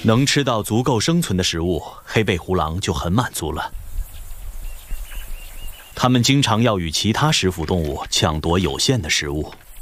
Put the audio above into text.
能吃到足够生存的食物，黑背狐狼就很满足了。它们经常要与其他食腐动物抢夺有限的食物。